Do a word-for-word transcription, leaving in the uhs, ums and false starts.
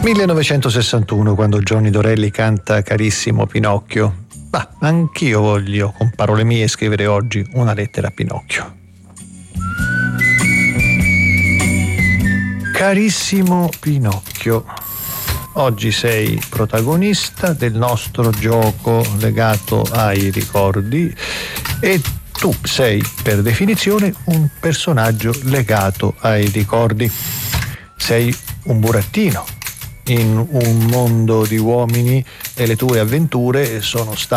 millenovecentosessantuno, quando Johnny Dorelli canta Carissimo Pinocchio. Ma anch'io voglio, con parole mie, scrivere oggi una lettera a Pinocchio. Carissimo Pinocchio, oggi sei protagonista del nostro gioco legato ai ricordi e tu sei per definizione un personaggio legato ai ricordi. Sei un burattino in un mondo di uomini e le tue avventure sono state